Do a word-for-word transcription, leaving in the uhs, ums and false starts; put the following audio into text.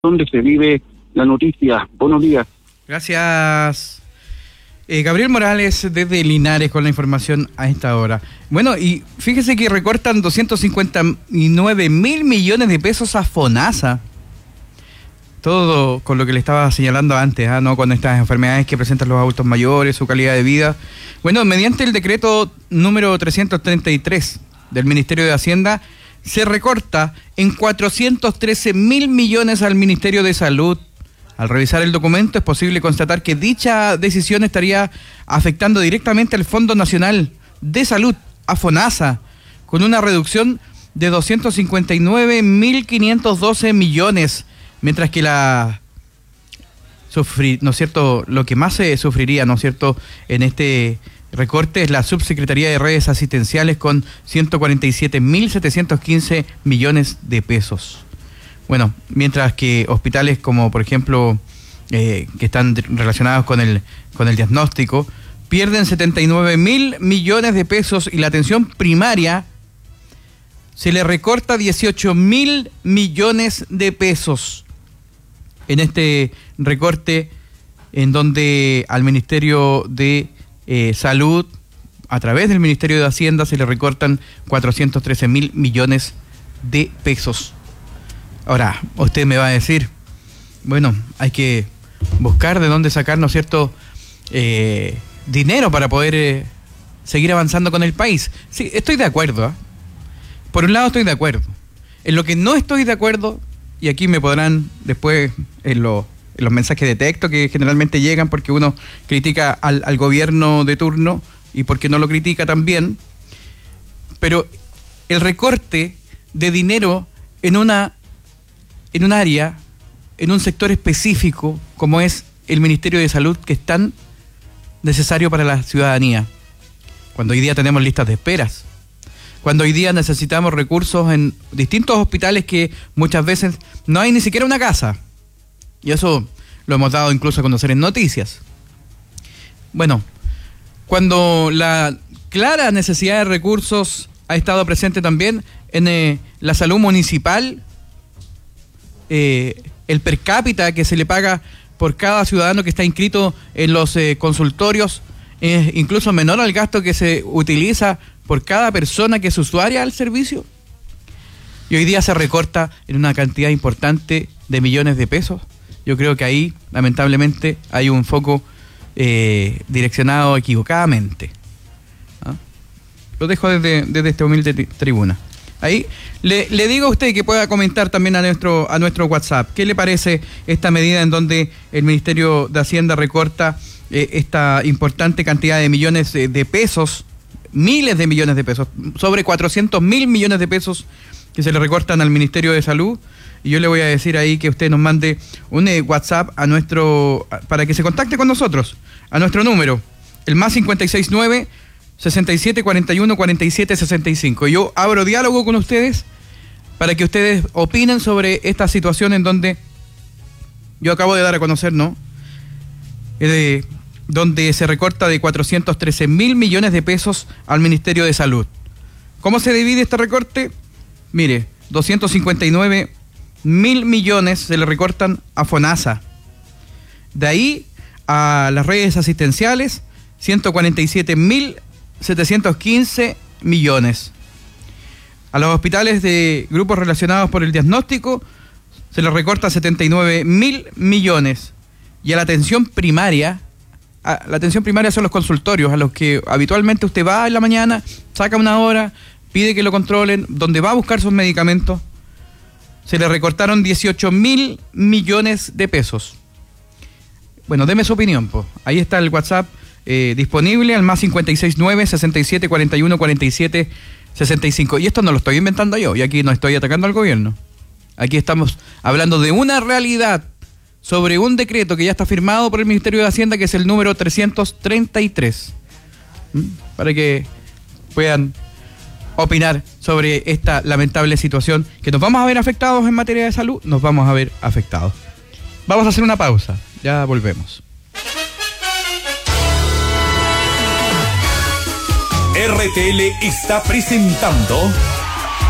donde se vive la noticia. Buenos días. Gracias. Eh, Gabriel Morales desde Linares con la información a esta hora. Bueno, y fíjese que recortan doscientos cincuenta y nueve mil millones de pesos a FONASA. Todo con lo que le estaba señalando antes, ¿eh? ¿no? Con estas enfermedades que presentan los adultos mayores, su calidad de vida. Bueno, mediante el decreto número trescientos treinta y tres del Ministerio de Hacienda, se recorta en cuatrocientos trece mil millones al Ministerio de Salud. Al revisar el documento es posible constatar que dicha decisión estaría afectando directamente al Fondo Nacional de Salud, a FONASA, con una reducción de doscientos cincuenta y nueve mil quinientos doce millones, mientras que la sufrir, ¿no es cierto?, lo que más se sufriría, ¿no es cierto?, en este recorte es la Subsecretaría de Redes Asistenciales con ciento cuarenta y siete mil setecientos quince millones de pesos. Bueno, mientras que hospitales como, por ejemplo, eh, que están relacionados con el, con el diagnóstico, pierden setenta y nueve mil millones de pesos y la atención primaria se le recorta dieciocho mil millones de pesos en este recorte, en donde al Ministerio de eh, Salud, a través del Ministerio de Hacienda, se le recortan cuatrocientos trece mil millones de pesos. Ahora, usted me va a decir, bueno, hay que buscar de dónde sacar, ¿no es cierto?, eh, dinero para poder eh, seguir avanzando con el país. Sí, estoy de acuerdo, ¿eh? Por un lado estoy de acuerdo. En lo que no estoy de acuerdo, y aquí me podrán después en, lo, en los mensajes de texto que generalmente llegan porque uno critica al, al gobierno de turno y porque no lo critica también, pero el recorte de dinero en una en un área, en un sector específico como es el Ministerio de Salud, que es tan necesario para la ciudadanía, cuando hoy día tenemos listas de esperas, cuando hoy día necesitamos recursos en distintos hospitales que muchas veces no hay ni siquiera una casa, y eso lo hemos dado incluso a conocer en noticias. Bueno, cuando la clara necesidad de recursos ha estado presente también en eh, la salud municipal, eh, el per cápita que se le paga por cada ciudadano que está inscrito en los eh, consultorios es incluso menor al gasto que se utiliza por cada persona que es usuaria al servicio, y hoy día se recorta en una cantidad importante de millones de pesos. Yo creo que ahí lamentablemente hay un foco eh, direccionado equivocadamente. ¿Ah? Lo dejo desde, desde esta humilde tri- tribuna. Ahí le, le digo a usted que pueda comentar también a nuestro a nuestro WhatsApp. ¿Qué le parece esta medida en donde el Ministerio de Hacienda recorta eh, esta importante cantidad de millones de, de pesos, miles de millones de pesos, sobre cuatrocientos mil millones de pesos que se le recortan al Ministerio de Salud? Y yo le voy a decir ahí que usted nos mande un eh, WhatsApp a nuestro para que se contacte con nosotros, a nuestro número, el más cincuenta y seis nueve, sesenta y siete cuarenta y uno cuarenta y siete sesenta y cinco. Yo abro diálogo con ustedes para que ustedes opinen sobre esta situación en donde yo acabo de dar a conocer, ¿no? Eh, donde se recorta de cuatrocientos trece mil millones de pesos al Ministerio de Salud. ¿Cómo se divide este recorte? Mire, doscientos cincuenta y nueve mil millones se le recortan a FONASA. De ahí a las redes asistenciales, ciento cuarenta y siete mil setecientos quince millones. A los hospitales de grupos relacionados por el diagnóstico se les recorta setenta y nueve mil millones. Y a la atención primaria, a la atención primaria son los consultorios a los que habitualmente usted va en la mañana, saca una hora, pide que lo controlen, donde va a buscar sus medicamentos, se le recortaron dieciocho mil millones de pesos. Bueno, deme su opinión, pues. Ahí está el WhatsApp Eh, disponible al más cincuenta y seis nueve, sesenta y siete cuarenta y uno cuarenta y siete sesenta y cinco. Y esto no lo estoy inventando yo, y aquí no estoy atacando al gobierno. Aquí estamos hablando de una realidad sobre un decreto que ya está firmado por el Ministerio de Hacienda, que es el número trescientos treinta y tres. ¿Mm? Para que puedan opinar sobre esta lamentable situación, que nos vamos a ver afectados en materia de salud, nos vamos a ver afectados. Vamos a hacer una pausa, ya volvemos. R T L está presentando